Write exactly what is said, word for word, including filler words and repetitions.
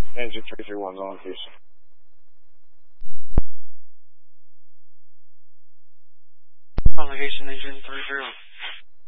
Engine three three one's on, please. On location, engine three three one.